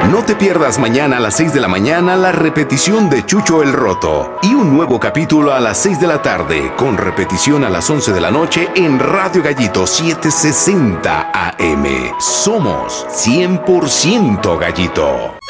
No te pierdas mañana a las 6 de la mañana la repetición de Chucho el Roto y un nuevo capítulo a las 6 de la tarde con repetición a las 11 de la noche en Radio Gallito 760 AM. Somos 100% Gallito.